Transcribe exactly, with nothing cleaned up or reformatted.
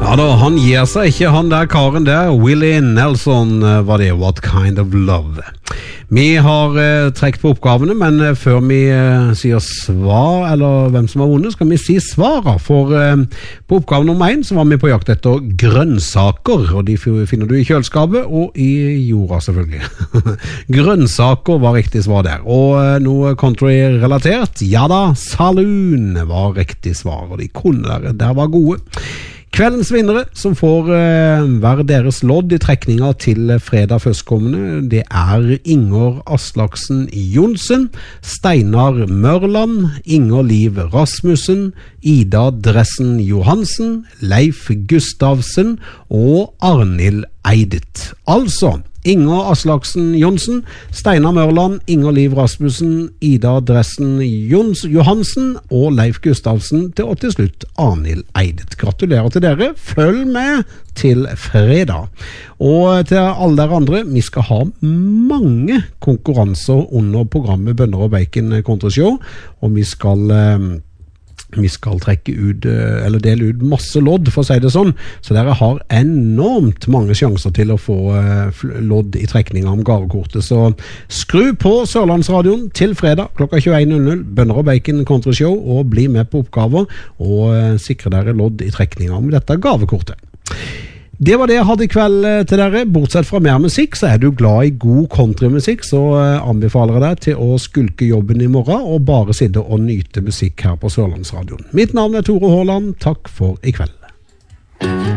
Ja da, han gir seg ikke, han der karen der. Willie Nelson var det, What Kind of Love. Vi har eh, trekt på oppgavene, men eh, før vi eh, sier svar, eller hvem som har vunnet, skal vi si svaret. For eh, på oppgave nummer én så var vi på jakt etter grønnsaker, og de finner du i kjøleskapet og i jorda selvfølgelig. Grønnsaker var riktig svar der. Og eh, noe country-relatert, ja da, saloon var riktig svar, og de kunne der, der var gode. Kveldens vinnere som får uh, hver deres lodd i trekninga til fredag førstkommende, det er Inger Aslaksen Jonsen, Steinar Mørland, Inger Liv Rasmussen, Ida Dressen Johansen, Leif Gustavsen og Arnhild Eidet. Altså Inger Aslaksen Jonsen, Steinar Mørland, Inger Liv Rasmussen, Ida Dressen Jons Johansen og Leif Gustavsen til, og til slutt Arnhild Eidet. Gratulerer til dere, følg med til fredag. Og til alle dere andre, vi skal ha mange konkurranser under programmet Bønner og Bacon Country Show, og vi skal... Eh, Vi skal trekke ut, eller dele ut masse lodd, for å si det sånn. Så dere har enormt mange sjanser til å få lodd i trekninga om gavekortet. Så skru på Sørlandsradioen til fredag klokka tjueen null null, Bønner og Bacon Country Show, og bli med på oppgaver, og sikre dere lodd i trekninga om dette gavekortet. Det var det jeg hadde i kveld til dere. Bortsett fra mer musikk, så er du glad i god countrymusikk, så anbefaler jeg deg til å skulke jobben i morgen og bare sitte og nyte musikk her på Sørlandsradioen. Mitt navn er Tore Håland. Takk for i kveld.